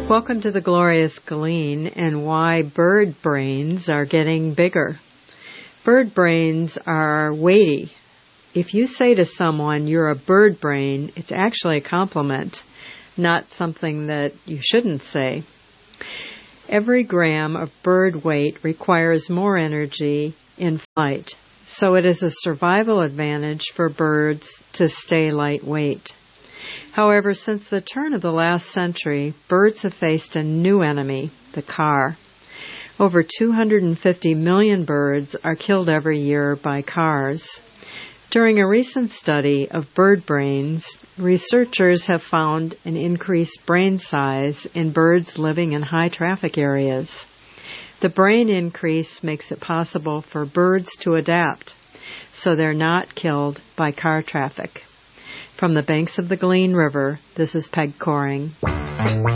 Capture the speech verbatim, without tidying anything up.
Welcome to the Glorious Glean and why bird brains are getting bigger. Bird brains are weighty. If you say to someone you're a bird brain, it's actually a compliment, not something that you shouldn't say. Every gram of bird weight requires more energy in flight, so it is a survival advantage for birds to stay lightweight. However, since the turn of the last century, birds have faced a new enemy, the car. Over two hundred fifty million birds are killed every year by cars. During a recent study of bird brains, researchers have found an increased brain size in birds living in high traffic areas. The brain increase makes it possible for birds to adapt, so they're not killed by car traffic. From the banks of the Glean River, this is Peg Coring.